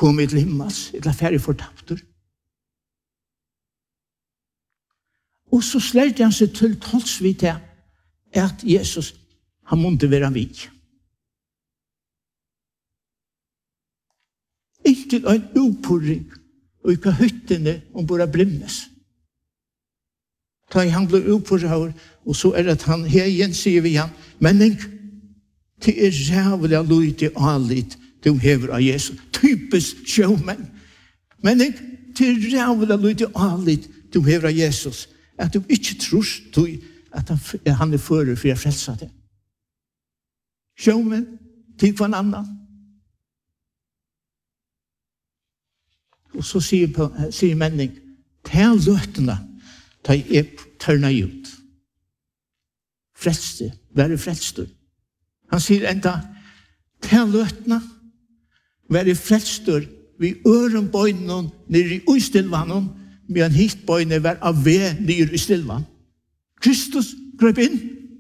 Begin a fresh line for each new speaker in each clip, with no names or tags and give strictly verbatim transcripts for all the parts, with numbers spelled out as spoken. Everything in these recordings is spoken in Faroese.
kommet til himmels, eller færre fortapter. Og så slærte han seg til tolsvidt til at Jesus, han måtte være vi. Inntil en upurring, og ikke hyttene om bare blimmes. Da han ble upurring, og så er det at han her igjen sier vi han, menning, det er rævlig av lyd og anlitt du hever av Jesus. Typisk sjåmenn. Menning, det er rævlig av lyd og anlitt du hever av Jesus. At du ikke tror at han, han er fører for å frelse det. Sjåmenn, til hver annan. Og så sier, på, sier menning, til løtene, ta jeg tørna ut. Frelste, være frelstor. Han sier enda, til løtene, være frelstor, vi øren bøynen nere i uistilvannen, men hitt bøyne var av ved nere i stilvann. Kristus grøp inn.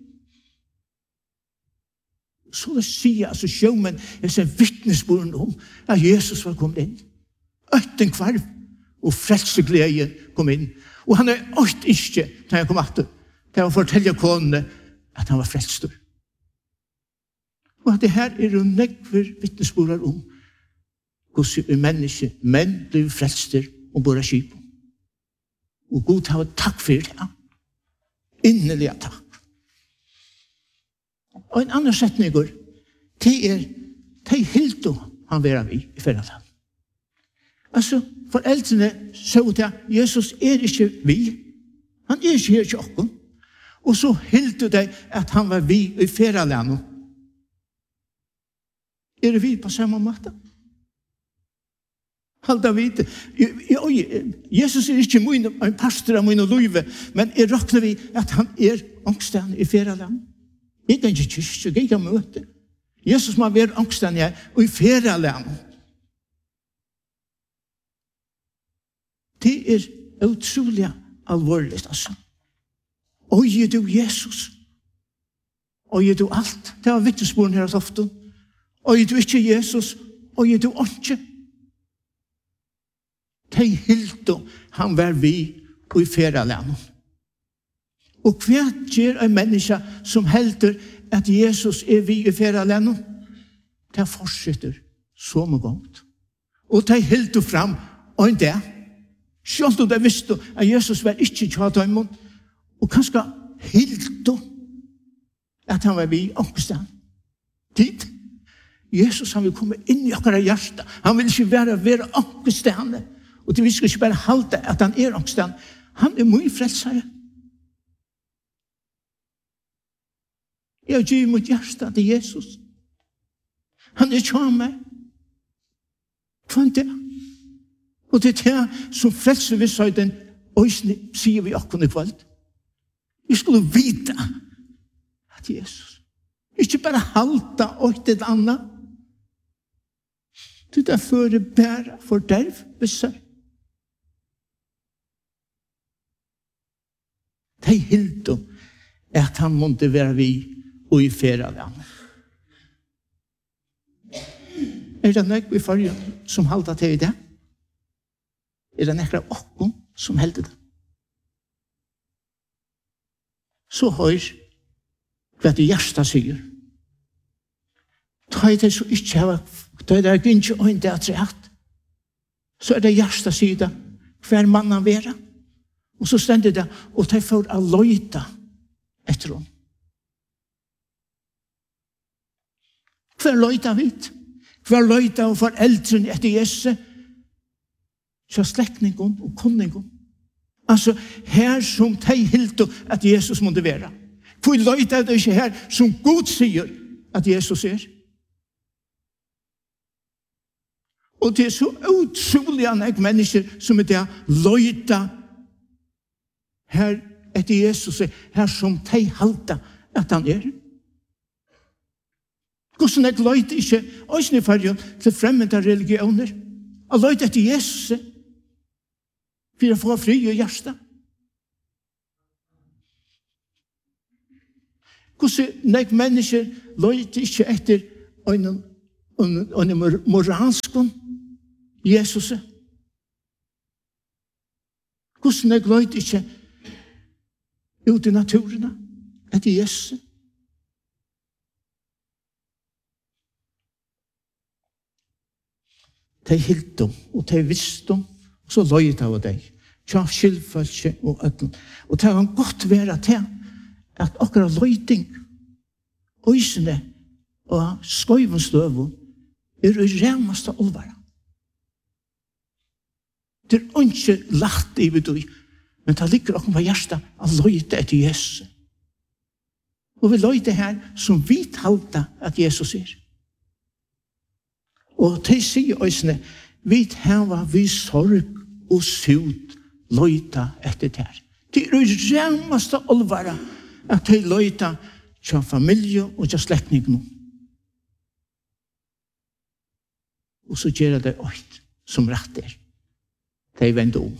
Så det sier altså sjåmen, jeg ser vittnesborden om at Jesus var kommet inn. Øtten kvarv, og frelseglede kom inn. Og han er økt ikke, da jeg kom etter, til å fortelle konene at han var frelstor. Og det her er jo nekver vittnesbordar om hvordan vi mennesker, menn blir frelster og bare skip. Og Gud har takk for det. Innelig takk. Og en annen setning går, det er, det er helt han være vi i ferdagen. Altså, foreldrene så til at Jesus er ikke vi. Han er ikke her til oss. Og så helt det at han var vi i ferdagen. Er det vi på samme måte? Halda vi det. Jesus er ikke min, en pastor av min liv, men jeg råkner vi at han er angsten i ferdagen. Jeg kan ikke kyrkje, jeg kan møte. Jesus må være angsten i ferdagen. Det er utrolig alvorlig, altså. Og gir du Jesus? Og gir du alt? Det var vittnesborden her ofte. Og gir du ikke Jesus? Og gir du ikke? De hildo han var vi og i ferdagen. Og hva gjør en menneske som helder at Jesus er vi i ferdagen? Det fortsetter så mye gongt. Og de hildo fram og en dag. Selv om de visste at Jesus var ikke tjadøymon, og kanskje hildo at han var vi i ångsten. Tid. Jesus han vil komme inn i akkurat hjertet. Han vil ikke være, være ångsten. Og det vi skal ikke bare halte at han er ångsten. Han er mye frelsere. Jeg har givet mot hjertet til Jesus. Han er tjad meg. Hva er det? Og det er det som frelser vi sa i den øyne, sier vi akkurat i kveld. Vi skulle vite at Jesus ikke bare halte og til det andre. Det er for det bare for derv ved seg. Det er helt om at han måtte være vi og i ferdagen. Er det nok vi forrige som halte til det? Er det nekra okkom som heldet det? Så høyr hva det hjersta sier. Ta i det så ikke hava, ta i det er ikke øyne det at rett. Så er det hjersta sier hver mann han vera. Og så stender det, og ta for å løyta etter hon. Hver løyta vidt. Hver løyta og foreldren etter Jesus. Så slekningen og kunningen. Altså, her som de hilde at Jesus måtte være. For løyta er det ikke her som Gud sier at Jesus er. Og det er så utrolig annet mennesker som er det løyta her etter Jesus er, her som de halta at han er. Hvordan er løyta ikke også i fargen til fremmede religioner? Og løyta etter Jesus er for å få fri i hjertet. Hvordan er mennesker løyta ikke etter en moralsk Jesus. Hvordan er gløyt ikke ut i naturen at Jesus? De hiltum og de vistum og så løyt av deg. Tja skilfølse og ødlen. Og det kan godt være til at akkurat løyting øysene og skøyvenstøven er i remaste olvara. Det er ikke lagt i bedøy, men det ligger okkur på hjertet å løyte etter Jesus. Og vi løyte her som vi talte at Jesus er. Og til sier øysene, vi tava vi sorg og sut løyta etter der. Det er i remaste olvara at de løyta til familie og til slektning nå. Og så gjør det øyt som rett er. De vender om.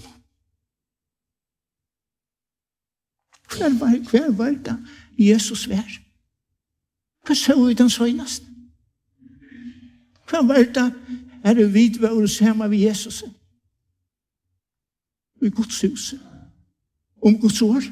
Hver var, hver var det Jesus var? Hva så vi den søgnast? Hva var det er det vidt ved å se med Jesus? I Guds hus. Om Guds ord.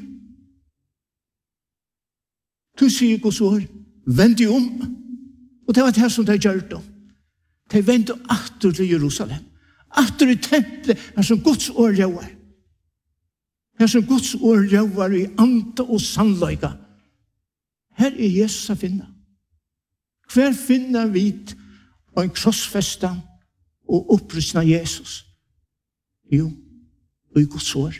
Du sier Guds ord. Vend de om. Og det var det som de gjør det. De vendte atter til Jerusalem. Atter i tempelet, her som Guds ord gjør. Her som Guds ord gjør i ante og sannløyga. Her er Jesus å finne. Hver finner vi en krossfesta og opprystning av Jesus? Jo, og i Guds ord.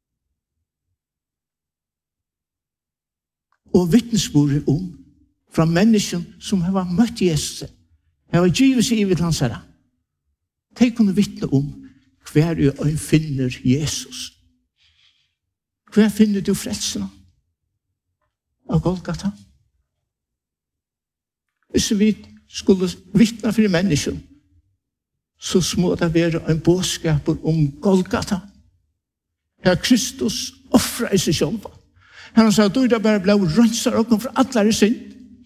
Og vittnesbordet om fra mennesken som har møtt Jesus, har givet seg i vidt hans herre. De kunne vittne om hver øyn finner Jesus. Hver finner du frelsene av Golgata? Hvis vi skulle vittne for mennesker, så må det være en bådskap om Golgata. Her Kristus offrer i seg selv. Han sa, du er bare ble rønser og kom fra alle synd.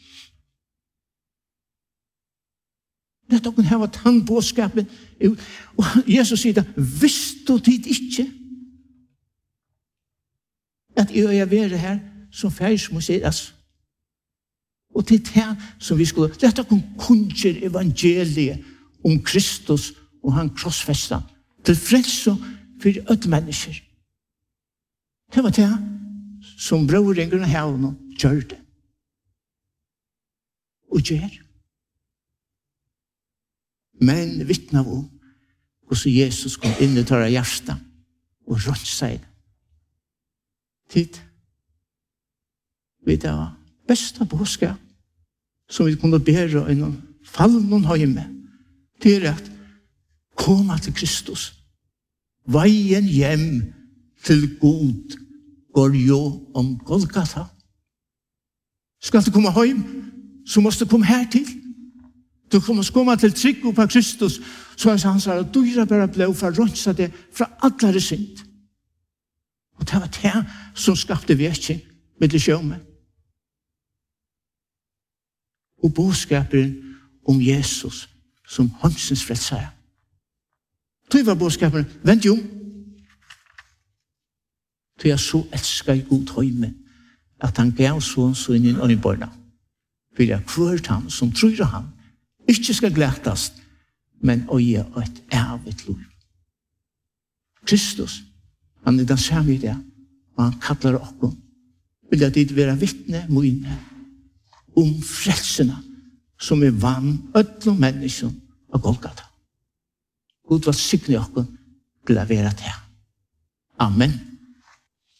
Det er her var han bådskapen. Og Jesus sier, visste du dit ikke at jeg er være her som færs må sies. Og til det som vi skulle, dette kom kunnskjer evangeliet om Kristus og han krossfestet til frelse for alle mennesker. Det var det som brødringene her nå gjør det. Og gjør. Men vittna om hvordan Jesus kom inn i tørre hjertet og rundt seg. Tid. Det var beste bådskap som vi kunne bære innom fallen hjemme. Det er at komme til Kristus. Veien hjem til god går jo om Golgata. Skal du komme hjem, så måste du komme her til. Du kommer komme til trygg på Kristus, så er han sa, at du er bare ble for å rønse det fra alle synd. Og det var det som skapte vekking med det sjømen. Og bådskapen om Jesus som hansens frelsere. Det var bådskapen, vent jo. Det er så elsket i god høyme, at han gav sånn så inn i øynbarna. For jeg kvørt han som tror han, ikke skal glætast, men øye et evigt liv. Kristus, han er den samme i det, og han kallar okkur, vil jeg dit være vittne mine om frelsene som er vann, ødel og mennesker av Golgata. God var sikker okkur til å være det. Amen.